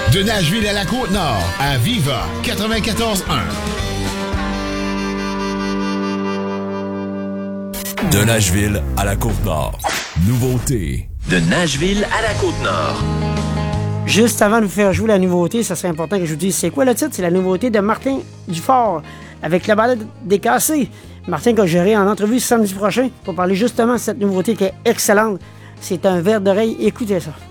De Nashville à la Côte-Nord, à Viva 94.1. De Nashville à la Côte-Nord. Nouveauté. De Nashville à la Côte-Nord. Juste avant de vous faire jouer la nouveauté, ça serait important que je vous dise c'est quoi le titre. C'est la nouveauté de Martin Dufort avec la balade des Cassés. Martin que j'aurai en entrevue samedi prochain pour parler justement de cette nouveauté qui est excellente. C'est un verre d'oreille. Écoutez ça.